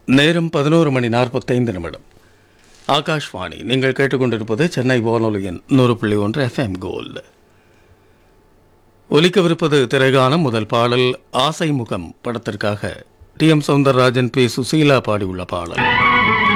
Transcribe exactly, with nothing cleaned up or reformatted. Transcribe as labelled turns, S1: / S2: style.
S1: நேரம் பதினோரு மணி நாற்பத்தைந்து நிமிடம். ஆகாஷ்வாணி. நீங்கள் கேட்டுக்கொண்டிருப்பது சென்னை வானொலியின் நூறு புள்ளி ஒன்று எஃப்எம் கோல்டு. ஒலிக்கவிருப்பது திரைகானம். முதல் பாடல் ஆசை முகம் படத்திற்காக D M Soundararajan, B Susheela பாடியுள்ள பாடல்.